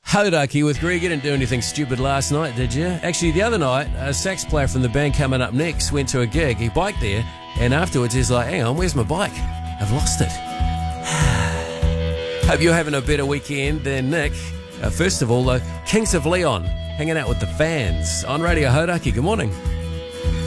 Hodaki with Greg. You didn't do anything stupid last night, did you? Actually, the other night, a sax player from the band coming up next went to a gig. He biked there, and afterwards he's like, hang on, where's my bike? I've lost it. Hope you're having a better weekend than Nick. First of all, the Kings of Leon, hanging out with the fans on Radio Hodaki. Good morning.